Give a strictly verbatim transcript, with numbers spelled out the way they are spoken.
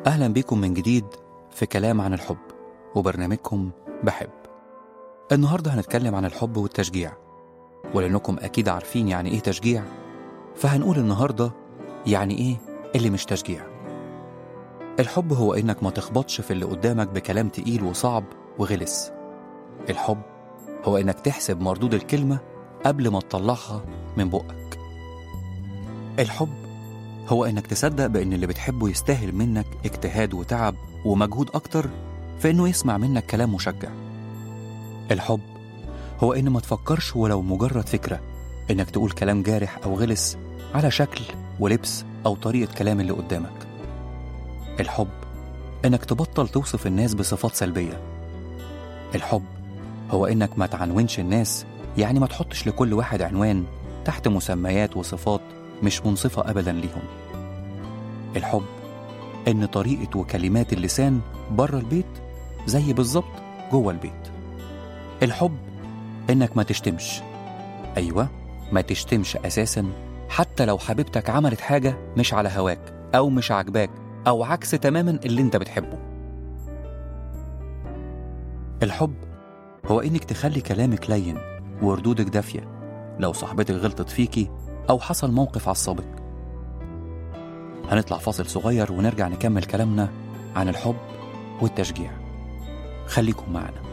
أهلا بكم من جديد في كلام عن الحب وبرنامجكم بحب. النهاردة هنتكلم عن الحب والتشجيع، ولأنكم أكيد عارفين يعني إيه تشجيع، فهنقول النهاردة يعني إيه اللي مش تشجيع. الحب هو إنك ما تخبطش في اللي قدامك بكلام تقيل وصعب وغلس. الحب هو إنك تحسب مردود الكلمة قبل ما تطلعها من بقك. الحب هو إنك تصدق بإن اللي بتحبه يستاهل منك اجتهاد وتعب ومجهود أكتر في إنه يسمع منك كلام مشجع. الحب هو إن ما تفكرش ولو مجرد فكرة إنك تقول كلام جارح أو غلس على شكل ولبس أو طريقة كلام اللي قدامك. الحب إنك تبطل توصف الناس بصفات سلبية. الحب هو إنك ما تعنونش الناس، يعني ما تحطش لكل واحد عنوان تحت مسميات وصفات مش منصفة أبدا ليهم. الحب إن طريقة وكلمات اللسان بره البيت زي بالظبط جوه البيت. الحب إنك ما تشتمش، أيوة ما تشتمش أساسا، حتى لو حبيبتك عملت حاجة مش على هواك أو مش عجباك أو عكس تماما اللي انت بتحبه. الحب هو إنك تخلي كلامك لين وردودك دافية لو صاحبتك غلطت فيكي أو حصل موقف عصبك. هنطلع فاصل صغير ونرجع نكمل كلامنا عن الحب والتشجيع. خليكم معنا.